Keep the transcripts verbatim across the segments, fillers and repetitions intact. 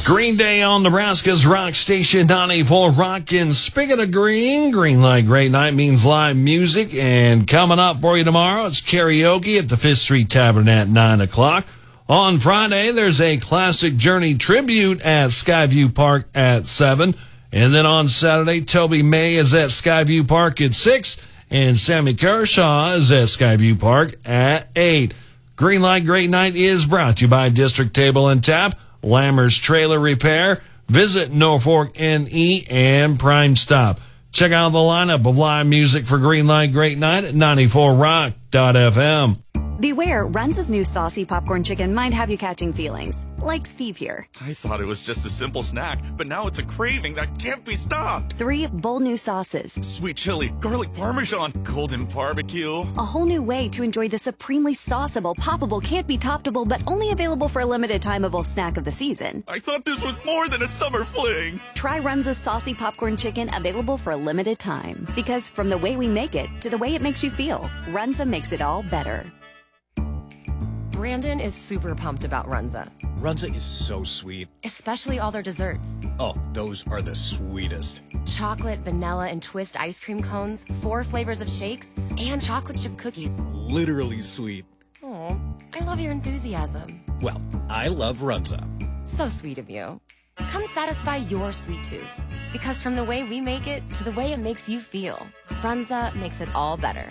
Green Day on Nebraska's rock station ninety-four Rock. And speaking of green, Green Light Great Night means live music. And coming up for you tomorrow, it's karaoke at the Fifth Street Tavern at nine o'clock. On Friday, there's a Classic Journey tribute at Skyview Park at seven. And then on Saturday, Toby May is at Skyview Park at six. And Sammy Kershaw is at Skyview Park at eight. Green Light Great Night is brought to you by District Table and Tap, Lammer's Trailer Repair, Visit Norfolk N E, and Prime Stop. Check out the lineup of live music for Green Light Great Night at ninety-four rock dot f m. Beware, Runza's new saucy popcorn chicken might have you catching feelings, like Steve here. I thought it was just a simple snack, but now it's a craving that can't be stopped. Three bold new sauces. Sweet chili, garlic parmesan, golden barbecue. A whole new way to enjoy the supremely sauceable, poppable, can't be toppable, but only available for a limited timeable snack of the season. I thought this was more than a summer fling. Try Runza's saucy popcorn chicken, available for a limited time. Because from the way we make it to the way it makes you feel, Runza makes it all better. Brandon is super pumped about Runza. Runza is so sweet. Especially all their desserts. Oh, those are the sweetest. Chocolate, vanilla, and twist ice cream cones, four flavors of shakes, and chocolate chip cookies. Literally sweet. Oh, I love your enthusiasm. Well, I love Runza. So sweet of you. Come satisfy your sweet tooth. Because from the way we make it to the way it makes you feel, Runza makes it all better.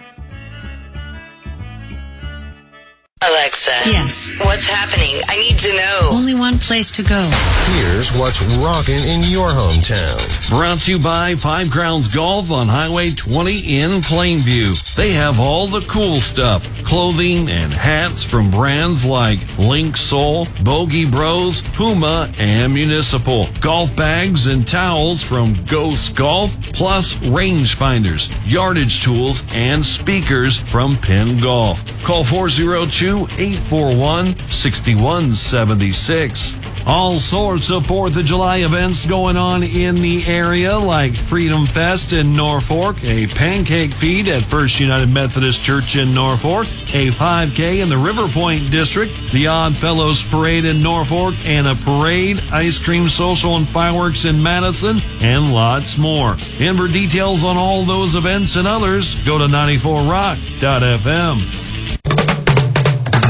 Alexa. Yes. What's happening? I need to know. Only one place to go. Here's what's rocking in your hometown. Brought to you by Five Crowns Golf on Highway twenty in Plainview. They have all the cool stuff. Clothing and hats from brands like Link Soul, Bogey Bros, Puma, and Municipal. Golf bags and towels from Ghost Golf, plus rangefinders, yardage tools, and speakers from Penn Golf. Call four oh two, eight four one, six one seven six. All sorts of fourth of July events going on in the area, like Freedom Fest in Norfolk, a pancake feed at First United Methodist Church in Norfolk, a five K in the River Point District, the Odd Fellows Parade in Norfolk, and a parade, ice cream social, and fireworks in Madison, and lots more. And for details on all those events and others, go to ninety-four rock dot f m.